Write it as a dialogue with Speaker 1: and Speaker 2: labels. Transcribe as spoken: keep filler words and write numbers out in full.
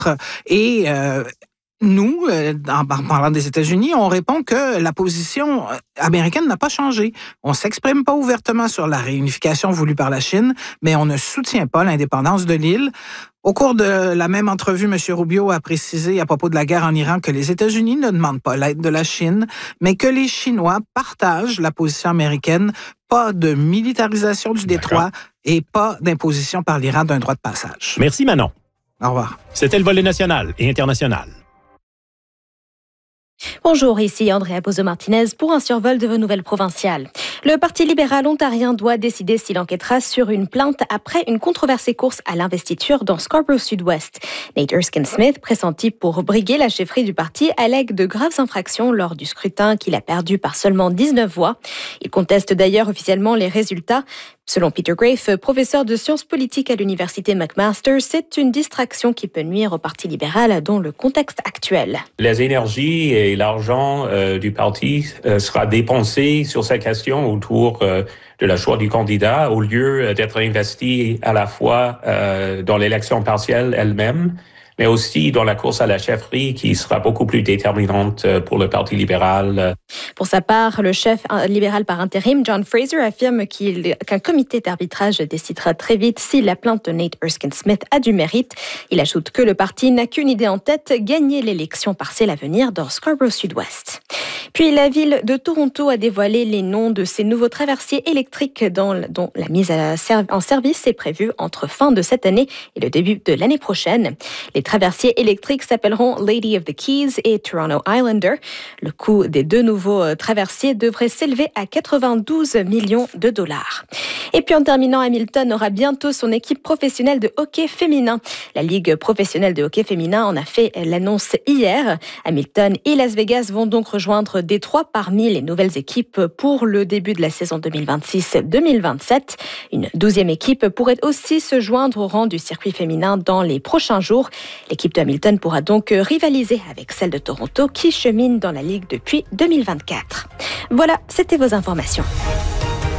Speaker 1: Et euh, nous, en parlant des États-Unis, on répond que la position américaine n'a pas changé. On ne s'exprime pas ouvertement sur la réunification voulue par la Chine, mais on ne soutient pas l'indépendance de l'île. Au cours de la même entrevue, M. Rubio a précisé à propos de la guerre en Iran que les États-Unis ne demandent pas l'aide de la Chine, mais que les Chinois partagent la position américaine, pas de militarisation du détroit et pas d'imposition par l'Iran d'un droit de passage.
Speaker 2: Merci Manon.
Speaker 1: Au revoir.
Speaker 2: C'était le volet national et international.
Speaker 3: Bonjour, ici Andrea Bozo-Martinez pour un survol de vos nouvelles provinciales. Le Parti libéral ontarien doit décider s'il enquêtera sur une plainte après une controversée course à l'investiture dans Scarborough Sud-Ouest. Nate Erskine-Smith, pressenti pour briguer la chefferie du parti, allègue de graves infractions lors du scrutin qu'il a perdu par seulement dix-neuf voix. Il conteste d'ailleurs officiellement les résultats. Selon Peter Graefe, professeur de sciences politiques à l'université McMaster, c'est une distraction qui peut nuire au Parti libéral dans le contexte actuel.
Speaker 4: Les énergies et l'argent euh, du parti euh, sera dépensé sur cette question autour euh, de la choix du candidat au lieu d'être investi à la fois euh, dans l'élection partielle elle-même, mais aussi dans la course à la chefferie qui sera beaucoup plus déterminante pour le Parti libéral.
Speaker 3: Pour sa part, le chef libéral par intérim, John Fraser, affirme qu'il, qu'un comité d'arbitrage décidera très vite si la plainte de Nate Erskine-Smith a du mérite. Il ajoute que le parti n'a qu'une idée en tête, gagner l'élection partielle à venir dans Scarborough Sud-Ouest. Puis la ville de Toronto a dévoilé les noms de ses nouveaux traversiers électriques dont, dont la mise en service est prévue entre fin de cette année et le début de l'année prochaine. Les traversiers électriques s'appelleront Lady of the Keys et Toronto Islander. Le coût des deux nouveaux traversiers devrait s'élever à quatre-vingt-douze millions de dollars. Et puis en terminant, Hamilton aura bientôt son équipe professionnelle de hockey féminin. La Ligue professionnelle de hockey féminin en a fait l'annonce hier. Hamilton et Las Vegas vont donc rejoindre Détroit parmi les nouvelles équipes pour le début de la saison deux mille vingt-six deux mille vingt-sept. Une douzième équipe pourrait aussi se joindre au rang du circuit féminin dans les prochains jours. L'équipe de Hamilton pourra donc rivaliser avec celle de Toronto qui chemine dans la Ligue depuis deux mille vingt-quatre. Voilà, c'était vos informations.